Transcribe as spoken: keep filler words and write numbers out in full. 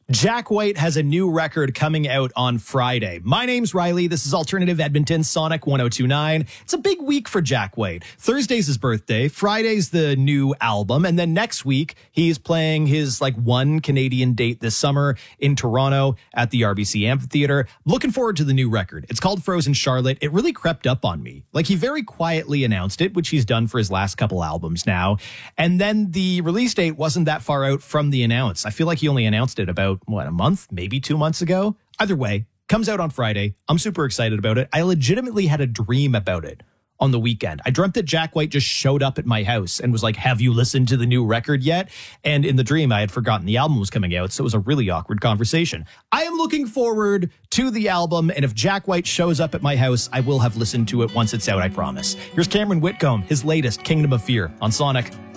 Jack White has a new record coming out on Friday. My name's Riley. This is Alternative Edmonton, Sonic one oh two point nine. It's a big week for Jack White. Thursday's his birthday. Friday's the new album. And then next week, he's playing his like one Canadian date this summer in Toronto at the R B C Amphitheater. Looking forward to the new record. It's called Frozen Charlotte. It really crept up on me. Like he very quietly announced it, which he's done for his last couple albums now. And then the release date wasn't that far out from the announce. I feel like he only announced it about what, a month, maybe two months ago. Either way, comes out on Friday. I'm super excited about it. I legitimately had a dream about it on the weekend. I dreamt that Jack White just showed up at my house and was like, have you listened to the new record yet? And in the dream, I had forgotten the album was coming out. So it was a really awkward conversation. I am looking forward to the album. And if Jack White shows up at my house, I will have listened to it once it's out, I promise. Here's Cameron Whitcomb, his latest Kingdom of Fear on Sonic.